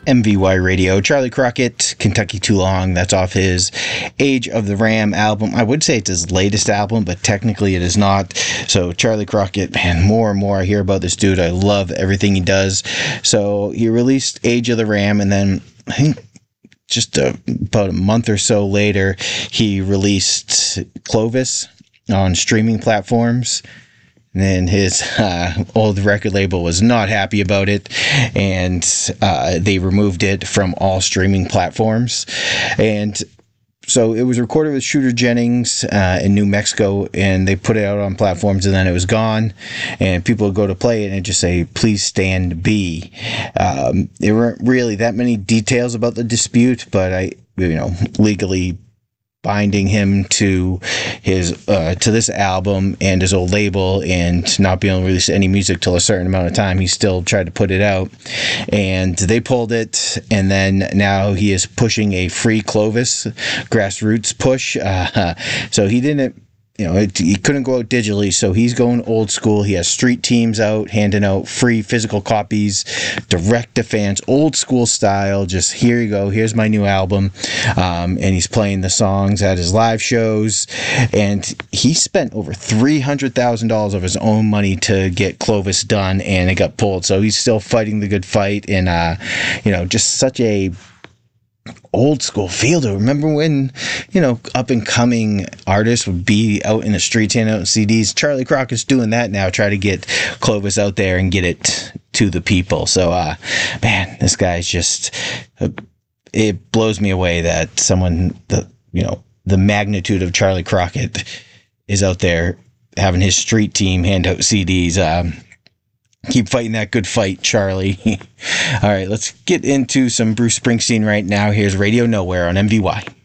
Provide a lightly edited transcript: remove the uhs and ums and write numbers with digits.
MVY Radio. Charlie Crockett, Kentucky Too Long. That's off his Age of the Ram album. I would say it's his latest album, but technically it is not. So Charlie Crockett, man, more and more I hear about this dude. I love everything he does. So he released Age of the Ram, and then I think just about a month or so later, he released Clovis on streaming platforms. And then his old record label was not happy about it, and they removed it from all streaming platforms. And so it was recorded with Shooter Jennings in New Mexico, and they put it out on platforms, and then it was gone. And people would go to play it and just say, "Please stand B." There weren't really that many details about the dispute, but legally binding him to his to this album and his old label, and not being able to release any music till a certain amount of time, he still tried to put it out, and they pulled it. And then now he is pushing a free Clovis grassroots push. So he didn't. He couldn't go out digitally, so he's going old school. He has street teams out, handing out free physical copies, direct to fans, old school style. Just, here you go, here's my new album. And he's playing the songs at his live shows. And he spent over $300,000 of his own money to get Clovis done, and it got pulled. So he's still fighting the good fight, and, just such a old school feel to it. Remember when, up and coming artists would be out in the streets handing out CDs? Charlie Crockett's doing that now, try to get Clovis out there and get it to the people. So, man, this guy's just, it blows me away that someone, the magnitude of Charlie Crockett is out there having his street team hand out CDs. Keep fighting that good fight, Charlie. All right, let's get into some Bruce Springsteen right now. Here's Radio Nowhere on MVY.